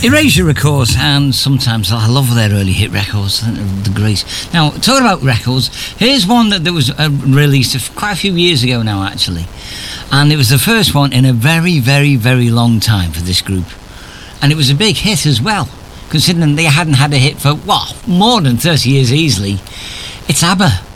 Erasure, of course, and sometimes I love their early hit records. I think they're great. Now, talking about records, here's one that was released quite a few years ago now, actually. And it was the first one in a very, very, very long time for this group. And it was a big hit as well, considering they hadn't had a hit for, more than 30 years easily. It's ABBA.